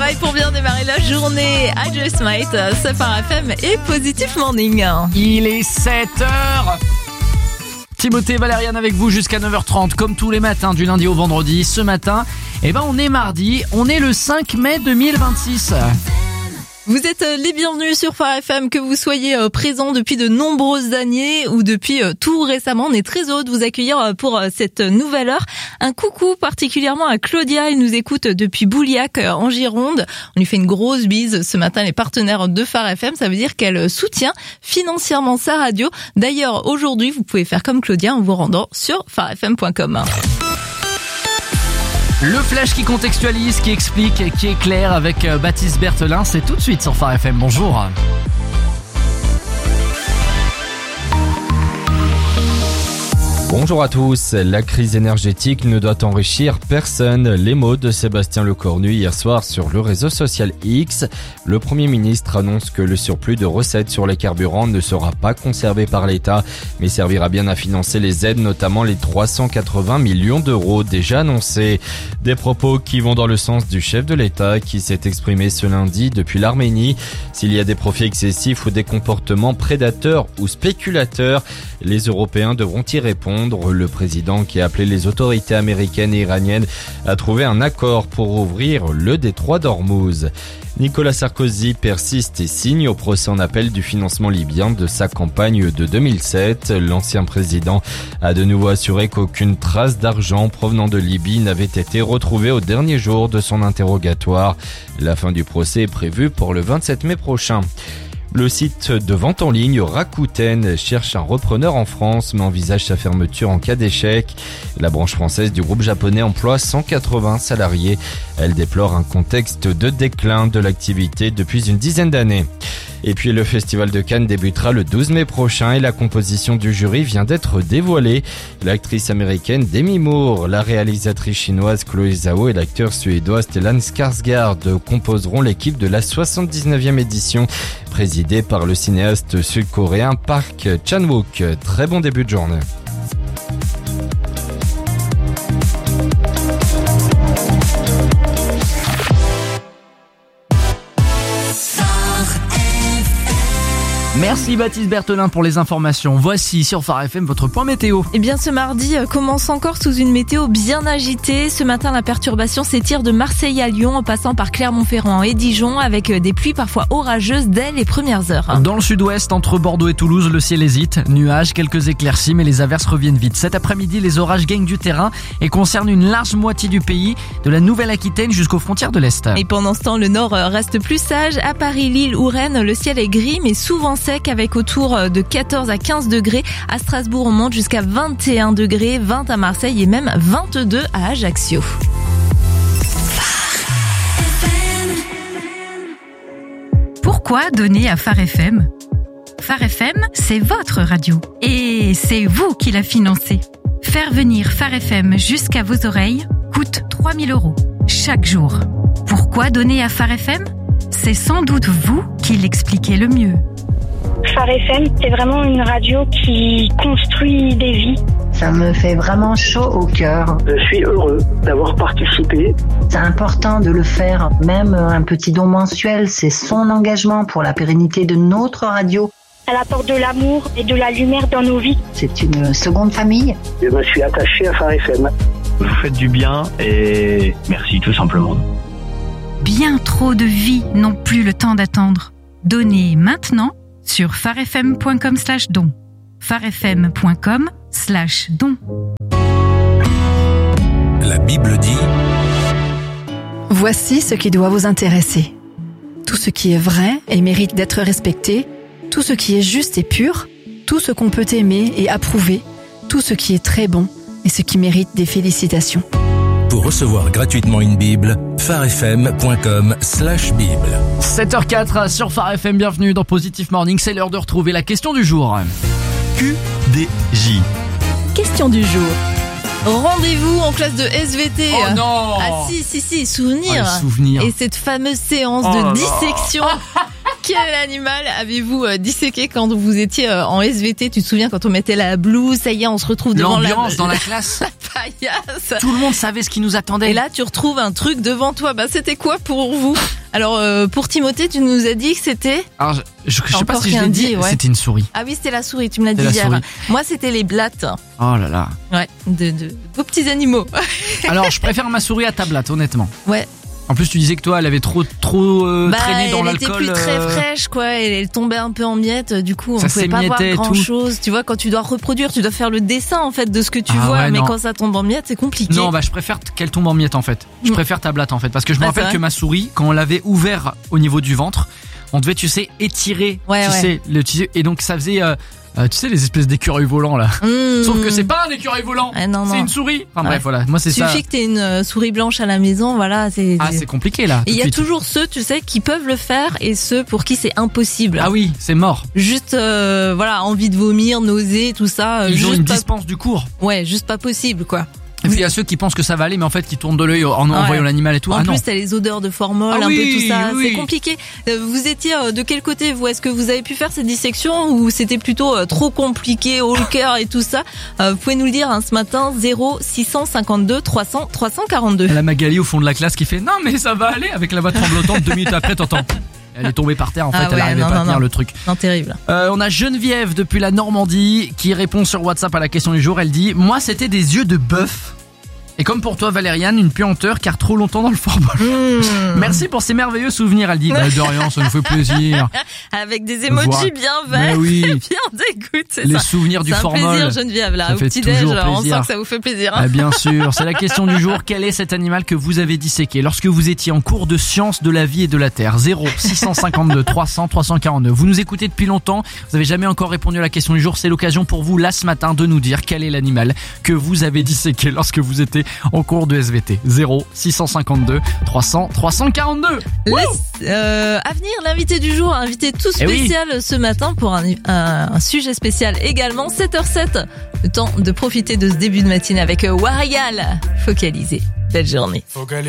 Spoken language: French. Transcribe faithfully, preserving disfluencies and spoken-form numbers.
Fly pour bien démarrer la journée. I Just Might, c'est par F M et Positive Morning. Il est sept heures. Timothée et Valériane avec vous jusqu'à neuf heures trente, comme tous les matins du lundi au vendredi. Ce matin, eh ben on est mardi, on est le cinq mai deux mille vingt-six. Vous êtes les bienvenus sur Phare F M, que vous soyez présents depuis de nombreuses années ou depuis tout récemment. On est très heureux de vous accueillir pour cette nouvelle heure. Un coucou particulièrement à Claudia, elle nous écoute depuis Bouliac en Gironde. On lui fait une grosse bise ce matin, les partenaires de Phare F M. Ça veut dire qu'elle soutient financièrement sa radio. D'ailleurs, aujourd'hui, vous pouvez faire comme Claudia en vous rendant sur phare f m point com. Le flash qui contextualise, qui explique, qui éclaire avec Baptiste Berthelin, c'est tout de suite sur Phare F M. Bonjour. Bonjour à tous. La crise énergétique ne doit enrichir personne. Les mots de Sébastien Lecornu hier soir sur le réseau social X. Le Premier ministre annonce que le surplus de recettes sur les carburants ne sera pas conservé par l'État, mais servira bien à financer les aides, notamment les trois cent quatre-vingts millions d'euros déjà annoncés. Des propos qui vont dans le sens du chef de l'État qui s'est exprimé ce lundi depuis l'Arménie. S'il y a des profits excessifs ou des comportements prédateurs ou spéculateurs, les Européens devront y répondre. Le président qui a appelé les autorités américaines et iraniennes à trouver un accord pour ouvrir le détroit d'Ormuz. Nicolas Sarkozy persiste et signe au procès en appel du financement libyen de sa campagne de deux mille sept. L'ancien président a de nouveau assuré qu'aucune trace d'argent provenant de Libye n'avait été retrouvée au dernier jour de son interrogatoire. La fin du procès est prévue pour le vingt-sept mai prochain. Le site de vente en ligne Rakuten cherche un repreneur en France mais envisage sa fermeture en cas d'échec. La branche française du groupe japonais emploie cent quatre-vingts salariés. Elle déplore un contexte de déclin de l'activité depuis une dizaine d'années. Et puis le festival de Cannes débutera le douze mai prochain et la composition du jury vient d'être dévoilée. L'actrice américaine Demi Moore, la réalisatrice chinoise Chloé Zhao et l'acteur suédois Stellan Skarsgård composeront l'équipe de la soixante-dix-neuvième édition, présidée par le cinéaste sud-coréen Park Chan-wook. Très bon début de journée. Merci Baptiste Berthelin pour les informations. Voici sur Phare F M votre point météo. Eh bien, ce mardi commence encore sous une météo bien agitée. Ce matin, la perturbation s'étire de Marseille à Lyon en passant par Clermont-Ferrand et Dijon avec des pluies parfois orageuses dès les premières heures. Dans le sud-ouest, entre Bordeaux et Toulouse, le ciel hésite. Nuages, quelques éclaircies, mais les averses reviennent vite. Cet après-midi, les orages gagnent du terrain et concernent une large moitié du pays, de la Nouvelle-Aquitaine jusqu'aux frontières de l'Est. Et pendant ce temps, le nord reste plus sage. À Paris, Lille ou Rennes, le ciel est gris mais souvent sec avec autour de quatorze à quinze degrés. À Strasbourg, on monte jusqu'à vingt et un degrés, vingt à Marseille et même vingt-deux à Ajaccio. Pourquoi donner à Phare F M ? Phare F M, c'est votre radio. Et c'est vous qui la financez. Faire venir Phare F M jusqu'à vos oreilles coûte trois mille euros chaque jour. Pourquoi donner à Phare F M ? C'est sans doute vous qui l'expliquez le mieux. Phare F M, c'est vraiment une radio qui construit des vies. Ça me fait vraiment chaud au cœur. Je suis heureux d'avoir participé. C'est important de le faire. Même un petit don mensuel, c'est son engagement pour la pérennité de notre radio. Elle apporte de l'amour et de la lumière dans nos vies. C'est une seconde famille. Je me suis attaché à Phare F M. Vous faites du bien et merci tout simplement. Bien trop de vies n'ont plus le temps d'attendre. Donnez maintenant sur pharefm point com slash don. pharefm point com slash don. La Bible dit: voici ce qui doit vous intéresser. Tout ce qui est vrai et mérite d'être respecté, tout ce qui est juste et pur, tout ce qu'on peut aimer et approuver, tout ce qui est très bon et ce qui mérite des félicitations. Pour recevoir gratuitement une Bible, pharefm point com slash bible. sept heures quatre sur Phare F M, bienvenue dans Positive Morning, c'est l'heure de retrouver la question du jour. Q D J. Question du jour. Rendez-vous en classe de S V T. Oh non. Ah si, si, si, souvenir. Oh, souvenir. Et cette fameuse séance oh de dissection. Quel animal avez-vous euh, disséqué quand vous étiez euh, en S V T? Tu te souviens quand on mettait la blouse, ça y est, on se retrouve devant la... L'ambiance dans la classe. La paillasse. Tout le monde savait ce qui nous attendait. Et là, tu retrouves un truc devant toi. Bah, c'était quoi pour vous? Alors euh, pour Timothée, tu nous as dit que c'était... Alors je, je, je sais pas Encore si je rien l'ai dit, dit, ouais. c'était une souris. Ah oui, c'était la souris, tu me l'as dit C'était la hier. souris. Moi, c'était les blattes. Oh là là. Ouais, de, de beaux petits animaux. Alors je préfère ma souris à ta blatte, honnêtement. Ouais. En plus tu disais que toi elle avait trop trop euh, Bah, traîné dans elle était l'alcool. plus très euh, fraîche, quoi. Elle, elle tombait un peu en miettes. Du coup, on Ça pouvait pas voir s'émiettait et grand tout. chose. Tu vois, quand tu dois reproduire, tu dois faire le dessin en fait de ce que tu Ah vois. ouais, mais non. quand ça tombe en miettes, c'est compliqué. Non, bah je préfère qu'elle tombe en miettes en fait. Je Mm. préfère ta blatte en fait parce que je me Ah, rappelle c'est que vrai ma souris quand on l'avait ouvert au niveau du ventre, on devait tu sais étirer, Ouais, tu ouais. sais le tissu et donc ça faisait euh, euh, tu sais les espèces d'écureuils volants là. Mmh. Sauf que c'est pas un écureuil volant, Ah, non, c'est non. une souris. Enfin Ouais. bref voilà, moi c'est ça. Suffit que t'aies une euh, souris blanche à la maison, voilà. C'est, Ah c'est compliqué là. Et il tout y a de suite. toujours ceux, tu sais, qui peuvent le faire et ceux pour qui c'est impossible. Ah oui, c'est mort. Juste, euh, voilà, envie de vomir, nausée, tout ça. euh, Ils ont juste une pas... dispense du cours. Ouais, juste pas possible, quoi. Et puis il y a ceux qui pensent que ça va aller mais en fait qui tournent de l'œil en, en Ouais. voyant l'animal et tout. En Ah non. plus, t'as les odeurs de formol, Ah un oui, peu tout ça. oui. C'est compliqué. Euh, Vous étiez euh, de quel côté, vous? Est-ce que vous avez pu faire cette dissection ou c'était plutôt euh, trop compliqué, haut le cœur et tout ça? Euh, Vous pouvez nous le dire hein, ce matin, zéro six cent cinquante-deux trois cents trois cent quarante-deux. La Magali au fond de la classe qui fait non mais ça va aller avec la voix tremblotante. Deux minutes après t'entends. Elle est tombée par terre en fait, Ah elle ouais, arrivait non, pas à non, tenir non. le truc. Non, terrible. Euh, on a Geneviève depuis la Normandie qui répond sur WhatsApp à la question du jour. Elle dit moi c'était des yeux de bœuf. Et comme pour toi Valériane, une puanteur car trop longtemps dans le formol. Mmh. Merci pour ces merveilleux souvenirs. Elle dit bah, de rien, ça nous fait plaisir. Avec des Voir. emojis bien Mais verts, oui. bien dégoût, c'est Les ça. souvenirs du C'est un formol. plaisir, Geneviève, là, Ça au fait petit-déj, toujours on plaisir. sent que ça vous fait plaisir. Ah, Hein. bien sûr, c'est la question du jour. Quel est cet animal que vous avez disséqué lorsque vous étiez en cours de sciences de la vie et de la terre? Zéro six cent cinquante-deux trois cents trois cent quarante-deux. Vous nous écoutez depuis longtemps, vous avez jamais encore répondu à la question du jour. C'est l'occasion pour vous là ce matin de nous dire quel est l'animal que vous avez disséqué lorsque vous étiez en cours de S V T. Zéro six cent cinquante-deux trois cents trois cent quarante-deux. Laisse, euh, à venir, l'invité du jour, invité tout Eh oui. spécial ce matin pour un, un, un sujet spécial également, sept heures sept. Le temps de profiter de ce début de matinée avec Warial. Focalisé. Belle journée. Focalisé.